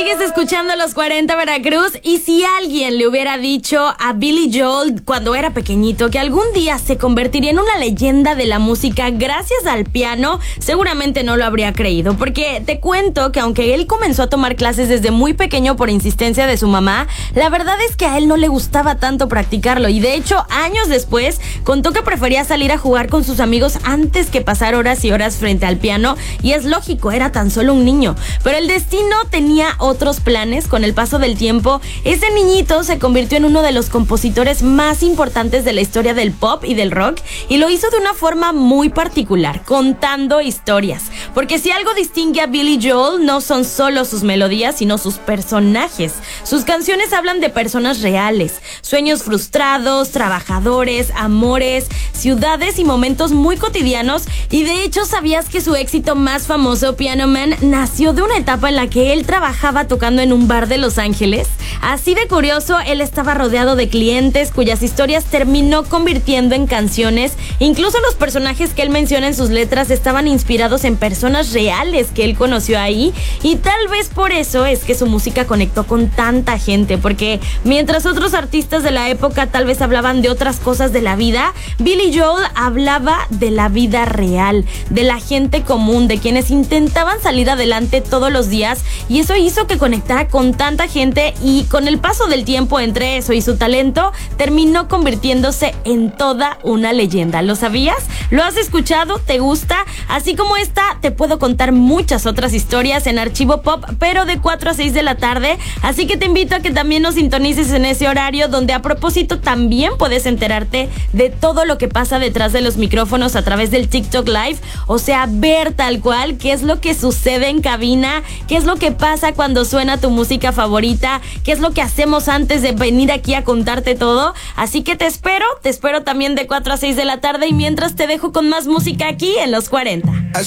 Sigues escuchando Los 40 Veracruz. Y si alguien le hubiera dicho a Billy Joel cuando era pequeñito que algún día se convertiría en una leyenda de la música gracias al piano, seguramente no lo habría creído, porque te cuento que aunque él comenzó a tomar clases desde muy pequeño por insistencia de su mamá, la verdad es que a él no le gustaba tanto practicarlo, y de hecho años después contó que prefería salir a jugar con sus amigos antes que pasar horas y horas frente al piano. Y es lógico, era tan solo un niño, pero el destino tenía otros planes. Con el paso del tiempo, ese niñito se convirtió en uno de los compositores más importantes de la historia del pop y del rock, y lo hizo de una forma muy particular, contando historias. Porque si algo distingue a Billy Joel, no son solo sus melodías, sino sus personajes. Sus canciones hablan de personas reales, sueños frustrados, trabajadores, amores, ciudades y momentos muy cotidianos. Y de hecho, ¿sabías que su éxito más famoso, Piano Man, nació de una etapa en la que él trabajaba tocando en un bar de Los Ángeles? Así de curioso, él estaba rodeado de clientes cuyas historias terminó convirtiendo en canciones. Incluso los personajes que él menciona en sus letras estaban inspirados en personas reales que él conoció ahí, y tal vez por eso es que su música conectó con tanta gente, porque mientras otros artistas de la época tal vez hablaban de otras cosas de la vida, Billy Joel hablaba de la vida real, de la gente común, de quienes intentaban salir adelante todos los días, y eso hizo que conectara con tanta gente, y con el paso del tiempo entre eso y su talento terminó convirtiéndose en toda una leyenda. ¿Lo sabías? ¿Lo has escuchado? ¿Te gusta? Así como esta, te puedo contar muchas otras historias en Archivo Pop, pero de 4 a 6 de la tarde, así que te invito a que también nos sintonices en ese horario, donde a propósito también puedes enterarte de todo lo que pasa detrás de los micrófonos a través del TikTok Live, o sea, ver tal cual qué es lo que sucede en cabina, qué es lo que pasa cuando suena tu música favorita, qué es lo que hacemos antes de venir aquí a contarte todo. Así que te espero también de 4 a 6 de la tarde, y mientras te dejo con más música aquí en Los 40.